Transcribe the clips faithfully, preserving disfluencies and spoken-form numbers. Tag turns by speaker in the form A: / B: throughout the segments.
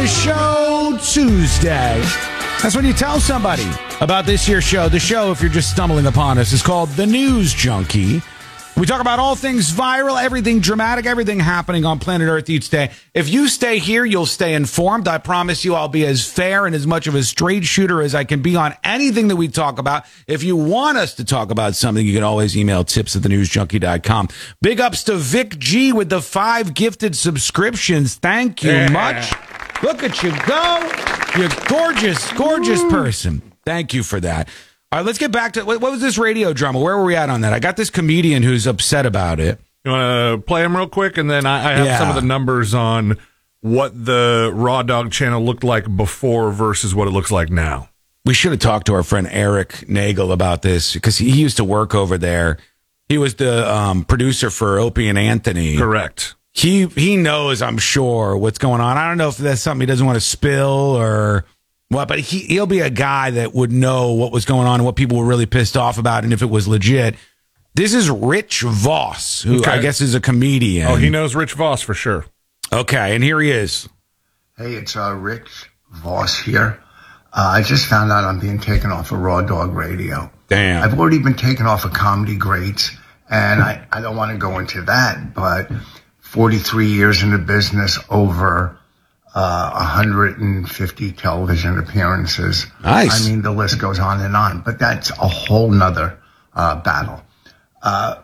A: the show Tuesday. That's when you tell somebody about this year's show. The show, if you're just stumbling upon us, is called The News Junkie. We talk about all things viral, everything dramatic, everything happening on planet Earth each day. If you stay here, you'll stay informed. I promise you I'll be as fair and as much of a straight shooter as I can be on anything that we talk about. If you want us to talk about something, you can always email tips at the news junkie dot com. Big ups to Vic G with the five gifted subscriptions. Thank you yeah. much. Look at you go. You're a gorgeous, gorgeous person. Thank you for that. All right, let's get back to, what, what was this radio drama? Where were we at on that? I got this comedian who's upset about it.
B: You want to play him real quick? And then I, I have
A: yeah.
B: some of the numbers on what the Raw Dog channel looked like before versus what it looks like now.
A: We should have talked to our friend Eric Nagel about this because he used to work over there. He was the um, producer for Opie and Anthony.
B: Correct.
A: He he knows, I'm sure, what's going on. I don't know if that's something he doesn't want to spill or what, but he, he'll be a guy that would know what was going on and what people were really pissed off about and if it was legit. This is Rich Voss, who okay. I guess is a comedian.
B: Oh, he knows Rich Voss for sure.
A: Okay, and here he is.
C: Hey, it's uh, Rich Voss here. Uh, I just found out I'm being taken off of Raw Dog Radio.
A: Damn.
C: I've already been taken off of Comedy Greats, and I, I don't want to go into that, but forty-three years in the business, over uh, one hundred fifty television appearances.
A: Nice.
C: I mean, the list goes on and on, but that's a whole nother uh, battle. Uh,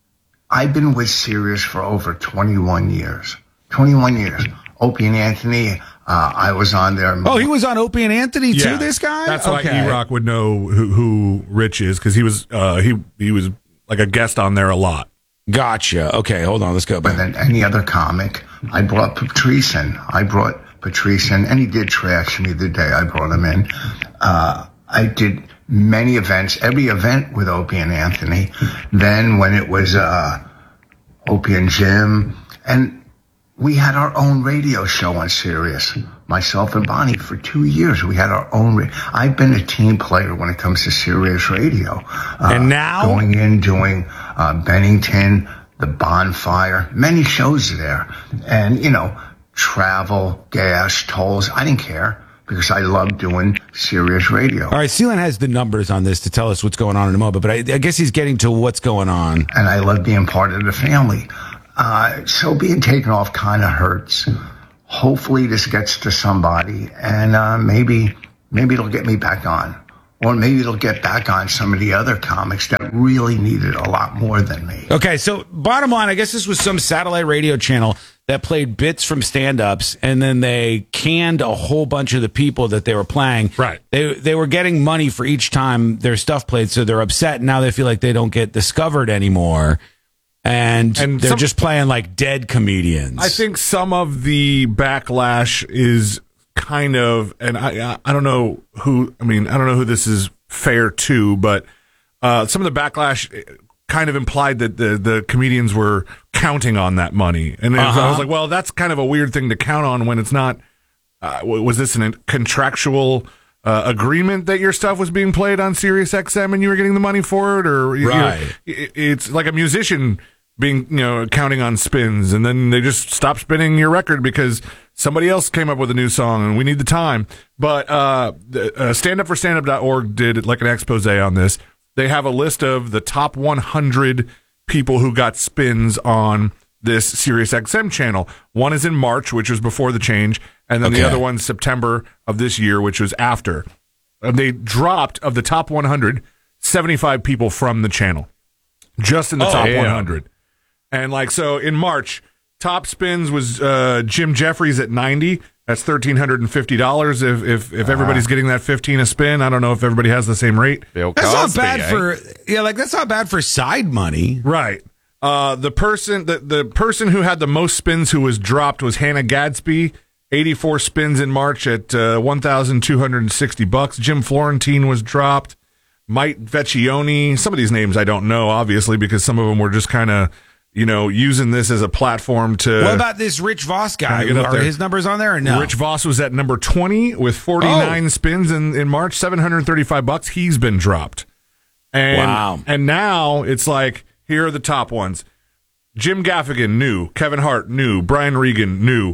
C: I've been with Sirius for over twenty-one years. twenty-one years. Opie and Anthony, uh, I was on there.
A: Oh, he was on Opie and Anthony too,
B: yeah,
A: this guy?
B: That's
A: okay.
B: why E-Rock would know who, who Rich is, because he was uh, he he was like a guest on there a lot.
A: Gotcha. Okay, hold on. Let's go back.
C: Than any other comic. I brought Patrice in. I brought Patrice in, and he did trash me the day I brought him in. Uh, I did many events, every event with Opie and Anthony. Then when it was uh, Opie and Jim, and we had our own radio show on Sirius, myself and Bonnie, for two years. We had our own. Ra- I've been a team player when it comes to Sirius Radio. Uh,
A: and now?
C: Going in, doing uh, Bennington, The Bonfire, many shows there. And, you know, travel, gas, tolls. I didn't care because I love doing Sirius Radio.
A: All right, Seelan has the numbers on this to tell us what's going on in a moment, but I, I guess he's getting to what's going on.
C: And I love being part of the family. Uh, so being taken off kind of hurts. Hopefully this gets to somebody, and uh, maybe maybe it'll get me back on. Or maybe it'll get back on some of the other comics that really needed a lot more than me.
A: Okay, so bottom line, I guess this was some satellite radio channel that played bits from stand-ups, and then they canned a whole bunch of the people that they were playing.
B: Right.
A: They they were getting money for each time their stuff played, so they're upset, and now they feel like they don't get discovered anymore. And, and they're some, just playing like dead comedians.
B: I think some of the backlash is kind of, and I I don't know who, I mean, I don't know who this is fair to, but uh, some of the backlash kind of implied that the, the comedians were counting on that money. And uh-huh. I was like, well, that's kind of a weird thing to count on when it's not, uh, was this a contractual uh, agreement that your stuff was being played on Sirius X M and you were getting the money for it? Or
A: right.
B: You know, it's like a musician being, you know, counting on spins, and then they just stop spinning your record because somebody else came up with a new song and we need the time. But uh, uh, stand up for stand up dot org did like an expose on this. They have a list of the top one hundred people who got spins on this Sirius X M channel. One is in March, which was before the change, and then okay. the other one's September of this year, which was after. And they dropped, of the top one hundred, seventy-five people from the channel, just in the oh, top yeah. one hundred. And like, so in March, top spins was uh, Jim Jeffries at ninety. That's one thousand three hundred fifty dollars. If if, if uh, everybody's getting that fifteen a spin, I don't know if everybody has the same rate.
A: Bill Cosby, that's not bad eh? for yeah, like that's not bad for side money,
B: right? Uh, the person the the person who had the most spins who was dropped was Hannah Gadsby, eighty-four spins in March at uh, one thousand two hundred sixty bucks. Jim Florentine was dropped. Mike Vecchione. Some of these names I don't know, obviously, because some of them were just kind of, you know, using this as a platform to...
A: What about this Rich Voss guy? Are there. his numbers on there or no?
B: Rich Voss was at number twenty with forty-nine oh. spins in, in March, seven hundred thirty-five bucks. He's been dropped. And,
A: wow.
B: And now it's like, here are the top ones. Jim Gaffigan, new. Kevin Hart, new. Brian Regan, new.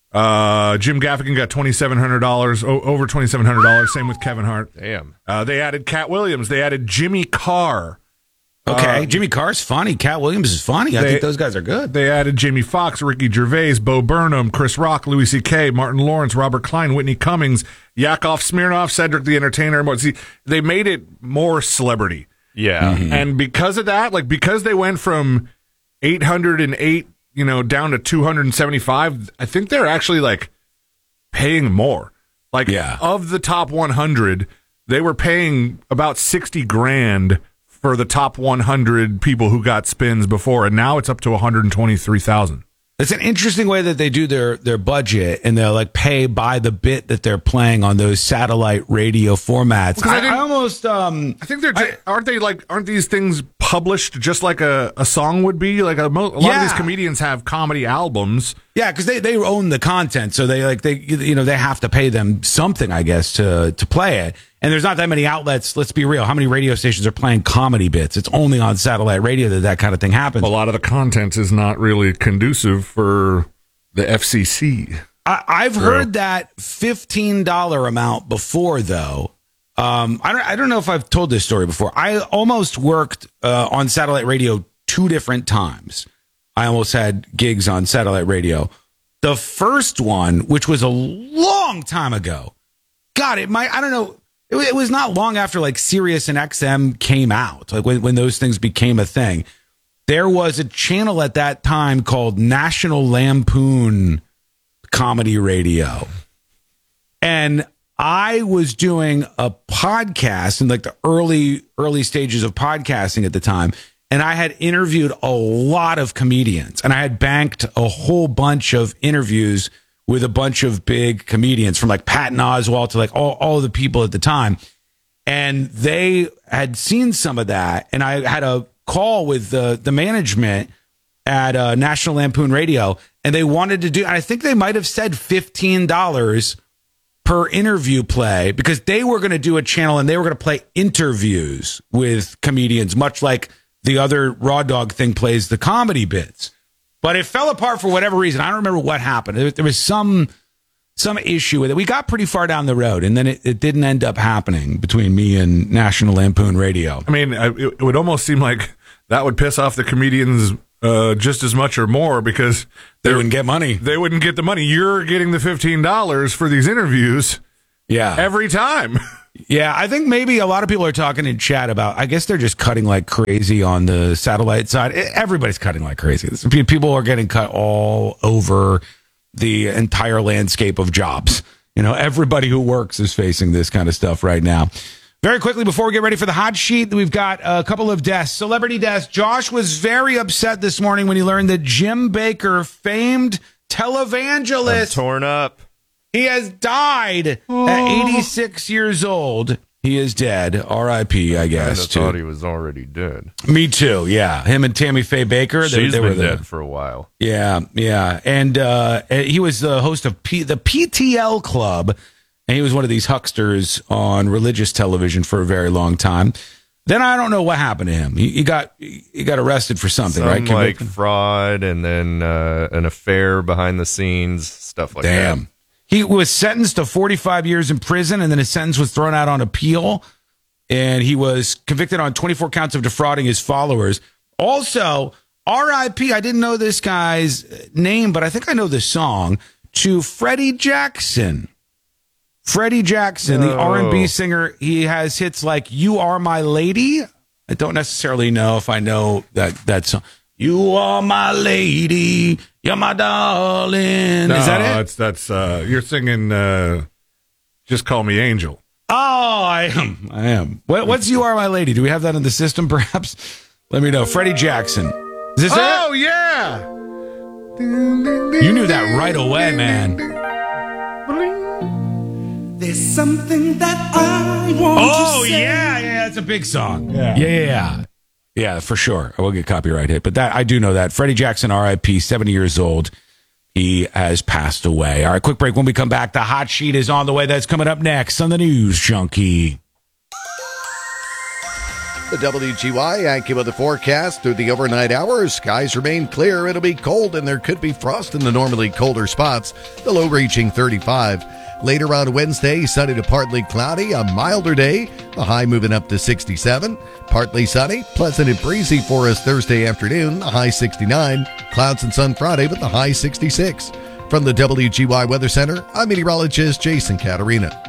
B: Uh, Jim Gaffigan got twenty-seven hundred dollars, o- over twenty-seven hundred dollars. Same with Kevin Hart.
D: Damn.
B: Uh, they added Cat Williams. They added Jimmy Carr.
A: Okay,
B: Uh,
A: Jimmy Carr's funny. Cat Williams is funny. I
B: They-
A: think those guys are good.
B: They added Jamie Foxx, Ricky Gervais, Bo Burnham, Chris Rock, Louis C K, Martin Lawrence, Robert Klein, Whitney Cummings, Yakov Smirnoff, Cedric the Entertainer. But see, they made it more celebrity.
D: Yeah.
A: Mm-hmm.
B: And because of that, like because they went from eight hundred eight, you know, down to two hundred seventy-five, I think they're actually like paying more. Like
A: Yeah.
B: of the top one hundred, they were paying about sixty grand for the top one hundred people who got spins before, and now it's up to one hundred twenty-three thousand.
A: It's an interesting way that they do their their budget, and they'll like pay by the bit that they're playing on those satellite radio formats.
B: Well, I
A: I,
B: didn't-
A: I almost um
B: I think they're ju- aren't they like aren't these things published just like a, a song would be? Like a, mo- a lot
A: Yeah.
B: of these comedians have comedy albums.
A: yeah, because they, they own the content, so they like they you know they have to pay them something, I guess, to to play it. And there's not that many outlets. Let's be real. How many radio stations are playing comedy bits? It's only on satellite radio that that kind of thing happens.
B: A lot of the content is not really conducive for the F C C.
A: I, I've
B: True.
A: heard that fifteen dollars amount before, though. Um, I don't. I don't know if I've told this story before. I almost worked uh, on satellite radio two different times. I almost had gigs on satellite radio. The first one, which was a long time ago, God, it might. I don't know. It, wa- it was not long after like Sirius and X M came out, like when when those things became a thing. There was a channel at that time called National Lampoon Comedy Radio. And I was doing a podcast in like the early, early stages of podcasting at the time. And I had interviewed a lot of comedians, and I had banked a whole bunch of interviews with a bunch of big comedians, from like Patton Oswalt to like all, all the people at the time. And they had seen some of that. And I had a call with the, the management at uh, National Lampoon Radio, and they wanted to do, I think they might have said fifteen dollars per interview play, because they were going to do a channel and they were going to play interviews with comedians, much like the other Raw Dog thing plays the comedy bits. But it fell apart for whatever reason. I don't remember what happened. There, there was some some issue with it. We got pretty far down the road, and then it, it didn't end up happening between me and National Lampoon Radio.
B: I mean, I- it, it would almost seem like that would piss off the comedians uh, just as much or more, because
A: They wouldn't get money.
B: they wouldn't get the money. You're getting the fifteen dollars for these interviews
A: Yeah.
B: every time.
A: Yeah, I think maybe a lot of people are talking in chat about, I guess they're just cutting like crazy on the satellite side. E- Everybody's cutting like crazy. Pe- People are getting cut all over the entire landscape of jobs. You know, everybody who works is facing this kind of stuff right now. Very quickly, before we get ready for the hot sheet, we've got a couple of deaths, celebrity deaths. Josh was very upset this morning when he learned that Jim Baker, famed televangelist,
D: Torn up.
A: he has died at eighty-six years old. He is dead. R I P, I
D: I
A: guess,
D: thought
A: too.
D: he was already dead.
A: Me too, yeah. Him and Tammy Faye Baker. they-
D: She's
A: they were
D: been
A: the-
D: dead for a while.
A: Yeah, yeah. And uh, he was the host of P- the P T L Club, and he was one of these hucksters on religious television for a very long time. Then I don't know what happened to him. He, he got he got arrested for something,
D: Some
A: right?
D: like
A: Convicted?
D: fraud, and then uh, an affair behind the scenes, stuff like
A: Damn.
D: that.
A: He was sentenced to forty-five years in prison, and then his sentence was thrown out on appeal. And he was convicted on twenty-four counts of defrauding his followers. Also, R I P, I didn't know this guy's name, but I think I know the song, to Freddie Jackson. Freddie Jackson, the
D: No.
A: R and B singer. He has hits like You Are My Lady. I don't necessarily know if I know that, that song. You are my lady. You're my darling. Is that it?
B: That's, that's, uh, you're singing, uh, Just Call Me Angel.
A: Oh, I am. I am. What, what's You Are My Lady? Do we have that in the system, perhaps? Let me know. Freddie Jackson. Is this
B: Oh, yeah.
A: it? You knew that right away, man.
E: There's something that I want
A: Oh,
E: to say.
A: yeah. Yeah, that's a big song. Yeah. Yeah, yeah, yeah. Yeah, for sure. I will get copyright hit. But that I do know that. Freddie Jackson, R I P, seventy years old. He has passed away. All right, quick break. When we come back, the hot sheet is on the way. That's coming up next on the News Junkie.
F: The W G Y Yankee Weather forecast through the overnight hours. Skies remain clear. It'll be cold, and there could be frost in the normally colder spots. The low reaching thirty-five. Later on Wednesday, sunny to partly cloudy, a milder day. The high moving up to sixty-seven. Partly sunny, pleasant and breezy for us Thursday afternoon. The high sixty-nine. Clouds and sun Friday with the high sixty-six. From the W G Y Weather Center, I'm meteorologist Jason Caterina.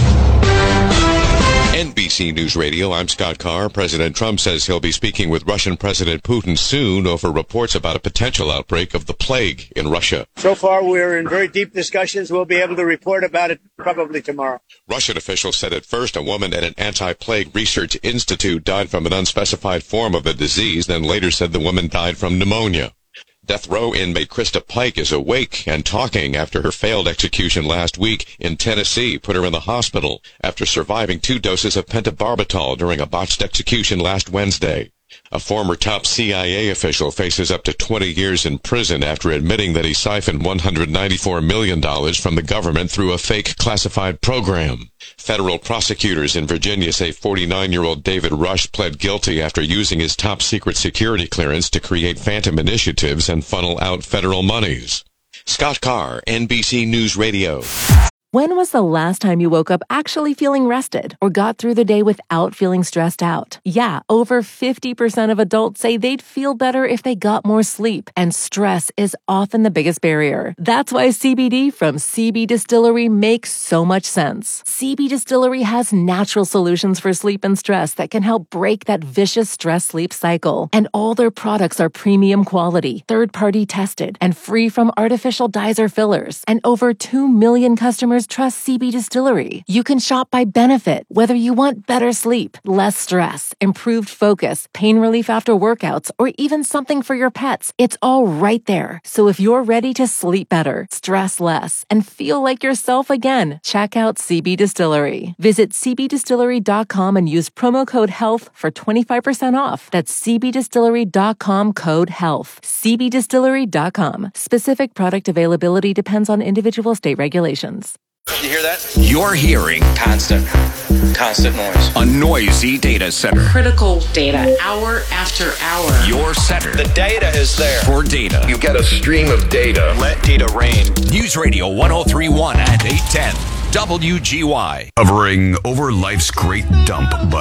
G: N B C News Radio, I'm Scott Carr. President Trump says he'll be speaking with Russian President Putin soon over reports about a potential outbreak of the plague in Russia.
H: So far, we're in very deep discussions. We'll be able to report about it probably tomorrow.
G: Russian officials said at first a woman at an anti-plague research institute died from an unspecified form of the disease, then later said the woman died from pneumonia. Death row inmate Krista Pike is awake and talking after her failed execution last week in Tennessee put her in the hospital after surviving two doses of pentobarbital during a botched execution last Wednesday. A former top C I A official faces up to twenty years in prison after admitting that he siphoned one hundred ninety-four million dollars from the government through a fake classified program. Federal prosecutors in Virginia say forty-nine-year-old David Rush pled guilty after using his top-secret security clearance to create phantom initiatives and funnel out federal monies. Scott Carr, N B C News Radio.
I: When was the last time you woke up actually feeling rested or got through the day without feeling stressed out? Yeah, over fifty percent of adults say they'd feel better if they got more sleep, and stress is often the biggest barrier. That's why C B D from C B Distillery makes so much sense. C B Distillery has natural solutions for sleep and stress that can help break that vicious stress-sleep cycle. And all their products are premium quality, third-party tested, and free from artificial dyes or fillers. And over two million customers trust C B Distillery. You can shop by benefit, whether you want better sleep, less stress, improved focus, pain relief after workouts, or even something for your pets. It's all right there. So if you're ready to sleep better, stress less, and feel like yourself again, check out C B Distillery. Visit c b distillery dot com and use promo code HEALTH for twenty-five percent off. That's c b distillery dot com code HEALTH. c b distillery dot com. Specific product availability depends on individual state regulations.
J: You hear that?
K: You're hearing
J: Constant, constant noise.
K: A noisy data center.
L: Critical data, hour after hour.
K: Your center.
J: The data is there.
K: For data.
M: You get a stream of data.
J: Let data rain.
K: News Radio one oh three point one and eight ten. W G Y. Hovering over life's great dump button.